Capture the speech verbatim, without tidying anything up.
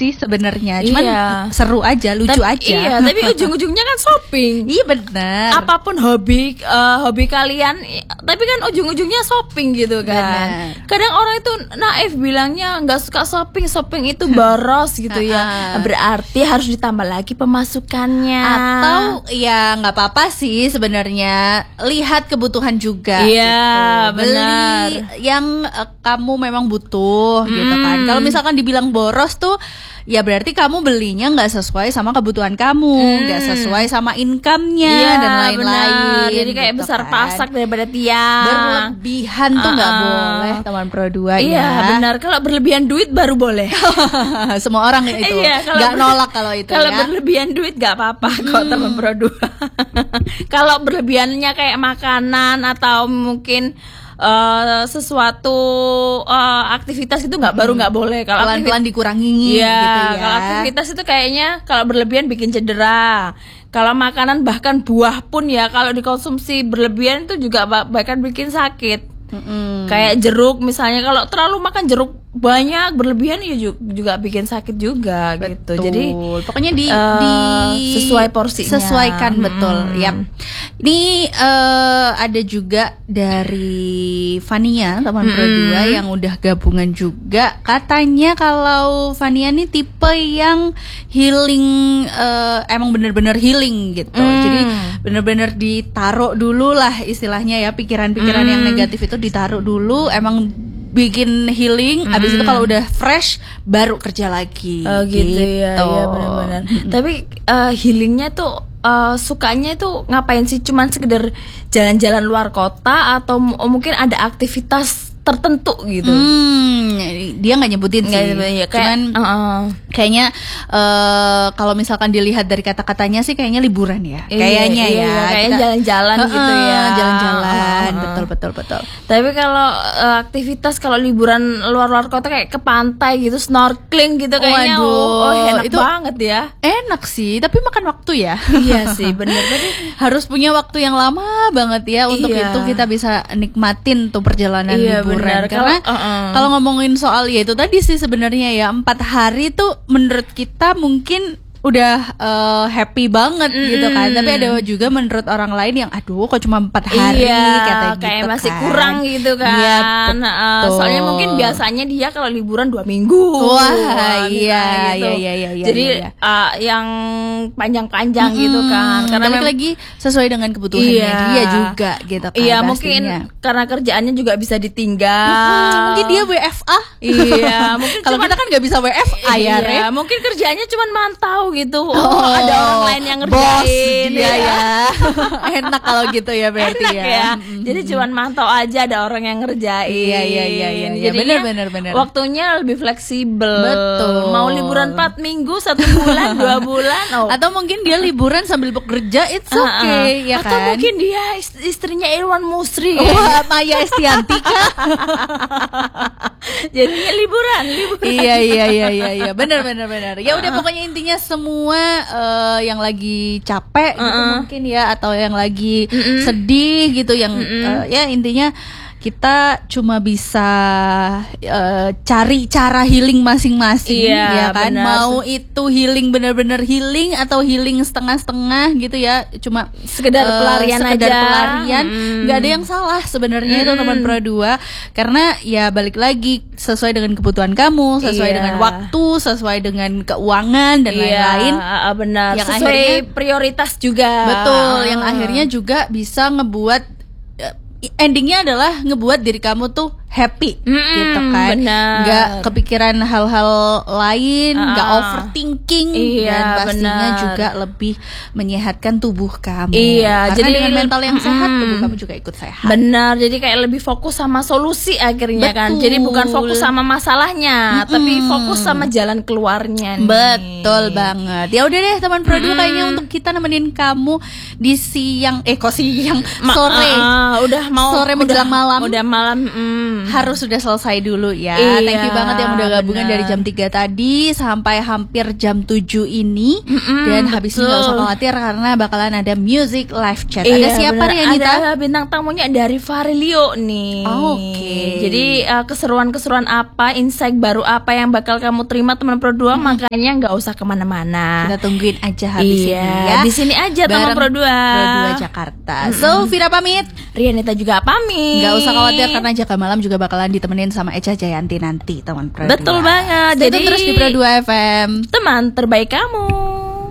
sih sebenarnya, cuman iya. seru aja, lucu tapi, aja. Iya, tapi ujung-ujungnya kan shopping. Iya benar. Apapun hobi uh, hobi kalian, tapi kan ujung-ujungnya shopping gitu kan. Bener. Kadang orang itu naif bilangnya nggak suka shopping, shopping itu boros gitu ya. Berarti harus ditambah lagi pemasukannya. Atau ya nggak apa-apa sih sebenarnya, lihat kebutuhan juga. Iya, gitu. benar. Beli yang uh, kamu memang butuh hmm. gitu kan. Kalau misalkan dibilang boros tuh, ya berarti kamu belinya nggak sesuai sama kebutuhan kamu, nggak hmm. sesuai sama income-nya ya, dan lain-lain. Benar. Jadi kayak gitu besar kan. pasak daripada tiang. Berlebihan tuh nggak uh-uh. boleh, teman Pro dua. Iya, ya. benar. Kalau berlebihan duit baru boleh. Semua orang itu iya, nggak ber- nolak kalau itu. Kalau ya. berlebihan duit nggak apa-apa hmm. kok, teman Pro dua. Kalau berlebihannya kayak makanan atau mungkin Uh, sesuatu uh, aktivitas itu nggak hmm. baru nggak boleh. Kalau pelan-pelan dikurangi ya, gitu ya. Kalau aktivitas itu kayaknya kalau berlebihan bikin cedera. Kalau makanan bahkan buah pun ya kalau dikonsumsi berlebihan itu juga bahkan bikin sakit. Mm-hmm. Kayak jeruk misalnya, kalau terlalu makan jeruk banyak berlebihan ya juga bikin sakit juga. Betul. Gitu. Jadi pokoknya di, uh, di sesuai porsinya. Sesuaikan hmm. betul. Yap. Ini uh, ada juga dari Fania teman hmm. Pro dua yang udah gabungan juga. Katanya kalau Fania nih tipe yang healing, uh, emang bener-bener healing gitu. Hmm. Jadi bener-bener ditaruh dulu lah istilahnya ya, pikiran-pikiran hmm. yang negatif itu ditaruh dulu, emang bikin healing, mm-hmm. abis itu kalau udah fresh baru kerja lagi. Oh gitu, gitu. Ya, ya benar-benar. Mm-hmm. Tapi uh, healingnya tuh uh, sukanya tuh ngapain sih? Cuman sekedar jalan-jalan luar kota atau m- mungkin ada aktivitas tertentu gitu? Hmm, dia nggak nyebutin sih. Ya, kayak, cuman uh-uh. kayaknya uh, kalau misalkan dilihat dari kata-katanya sih kayaknya liburan ya. Iya, kayaknya iya, ya. Kayak kita, jalan-jalan uh-uh, gitu ya. Jalan-jalan, uh-uh. betul betul betul. Tapi kalau uh, aktivitas kalau liburan luar-luar kota kayak ke pantai gitu, snorkeling gitu kayaknya. Waduh, oh enak itu banget ya. Enak sih, tapi makan waktu ya. Iya sih, bener-bener harus punya waktu yang lama banget ya untuk iya. itu kita bisa nikmatin tuh perjalanan iya, liburan. Benar. Karena kalau uh-uh. kalau ngomongin soal ya itu tadi sih sebenarnya ya, empat hari tuh menurut kita mungkin udah uh, happy banget mm. gitu kan, tapi ada juga menurut orang lain yang aduh kok cuma empat hari iya, kata gitu kayak masih kan. kurang gitu kan. Iya, uh, soalnya mungkin biasanya dia kalau liburan dua minggu. Wah iya, gitu. iya iya iya iya. Jadi iya. Uh, yang panjang-panjang hmm, gitu kan. Karena mem- lagi sesuai dengan kebutuhannya iya. dia juga gitu kan. Iya, pastinya. mungkin karena kerjaannya juga bisa ditinggal. Hmm, mungkin dia W F A. Iya, mungkin kalau kita kan nggak bisa W F A ya, iya, Re. mungkin kerjaannya cuma mantau gitu. Oh, oh, ada orang lain yang ngerjain. Bos dia ya. Enak kalau gitu ya berarti Enak ya. ya. Mm-hmm. Jadi cuma mantau aja, ada orang yang ngerjain. Iya iya iya iya. Jadi benar benar benar. Waktunya lebih fleksibel. Betul. Mau liburan empat minggu, satu bulan, dua bulan. Oh. Atau mungkin dia liburan sambil bekerja, it's okay, uh-uh. ya kan? Atau mungkin dia istrinya Irwan Musri. Wah, Maya Estianti kah? Jadinya liburan, liburan. Iya iya iya iya iya. Benar benar benar. Ya udah pokoknya intinya semua uh, yang lagi capek uh-uh. gitu mungkin ya, atau yang lagi uh-uh. sedih gitu, yang uh, ya intinya kita cuma bisa uh, cari cara healing masing-masing, iya, ya kan? Benar. Mau itu healing benar-benar healing atau healing setengah-setengah gitu ya, cuma sekedar uh, pelarian sekedar aja. pelarian, nggak hmm. ada yang salah sebenarnya hmm. itu teman Pro dua, karena ya balik lagi sesuai dengan kebutuhan kamu, sesuai iya. dengan waktu, sesuai dengan keuangan dan iya, lain-lain. Benar. Yang sesuai akhirnya prioritas juga. Betul, yang akhirnya juga bisa ngebuat endingnya adalah ngebuat diri kamu tuh happy, mm-hmm, gitu kan, nggak kepikiran hal-hal lain, nggak uh, overthinking, iya, dan pastinya bener. juga lebih menyehatkan tubuh kamu. Iya, karena jadi dengan mental yang mm-hmm. sehat, tubuh kamu juga ikut sehat. Benar, jadi kayak lebih fokus sama solusi akhirnya. Betul. Kan, jadi bukan fokus sama masalahnya, mm-hmm. tapi fokus sama jalan keluarnya. Nih. Betul banget. Ya udah deh teman Pro dua, mm-hmm. kayaknya untuk kita nemenin kamu di siang, eh kok siang, Ma- sore, uh, udah mau sore menjelang malam, udah malam. Mm. Harus sudah selesai dulu ya. Iya, thank you banget yang udah gabungan bener. dari jam tiga tadi sampai hampir jam jam tujuh ini. Mm-mm, Dan habis ini betul. gak usah khawatir karena bakalan ada music live chat. Ada Iya, siapa bener. Rianita? Ada bintang tamunya dari Varilio nih. Oke. Jadi uh, keseruan-keseruan apa, insight baru apa yang bakal kamu terima teman Pro dua, Hmm. makanya nggak usah kemana-mana. Kita tungguin aja habis Iya, ini ya. di sini aja teman Bareng Pro dua. Pro dua Jakarta. So, Vira pamit. Rianita juga pamit. Gak usah khawatir karena Jaga Malam juga bakalan ditemenin sama Echa Jayanti nanti teman Pro Betul dua. banget. Stay tune Jadi terus di Pro dua F M. teman terbaik kamu.